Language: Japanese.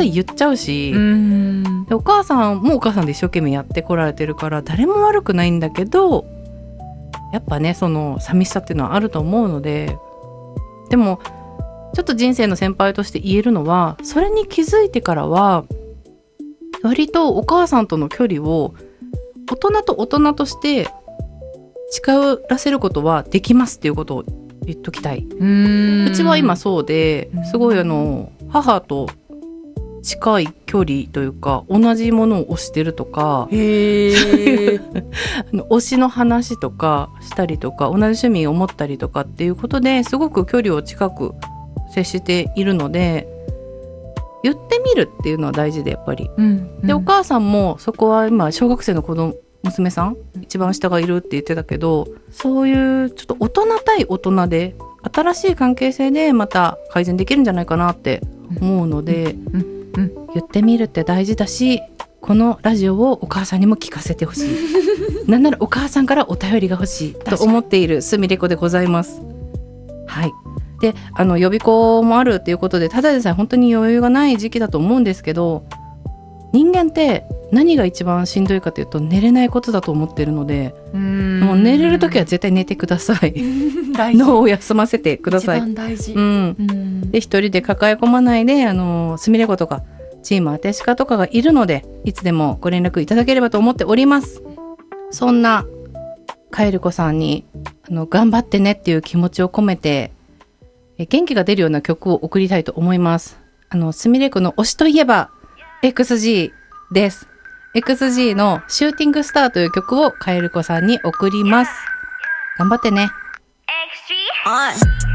対言っちゃうし、でお母さんもお母さんで一生懸命やってこられてるから誰も悪くないんだけど、やっぱねその寂しさっていうのはあると思うので、でもちょっと人生の先輩として言えるのは、それに気づいてからは割とお母さんとの距離を大人と大人として近らせることはできますっていうことを言っときたい。うちは今そうですごい母と近い距離というか同じものを推してるとか推しの話とかしたりとか同じ趣味を持ったりとかっていうことですごく距離を近く接しているので、言ってみるっていうのは大事でやっぱり、でお母さんもそこは今小学生の娘さん一番下がいるって言ってたけど、そういうちょっと大人対大人で新しい関係性でまた改善できるんじゃないかなって思うので、言ってみるって大事だし、このラジオをお母さんにも聞かせてほしいなんならお母さんからお便りが欲しいと思っているすみれこでございます。はい。で予備校もあるっていうことでただでさえ本当に余裕がない時期だと思うんですけど、人間って何が一番しんどいかというと寝れないことだと思ってるので、もう寝れるときは絶対寝てください脳を休ませてください。 一番大事。 で一人で抱え込まないで、すみれ子とかチームあてしかとかがいるので、いつでもご連絡いただければと思っております。そんなかえる子さんに頑張ってねっていう気持ちを込めて元気が出るような曲を送りたいと思います。すみれ子の推しといえば XG です。 XG のシューティングスターという曲をかえる子さんに送ります。頑張ってね。 XG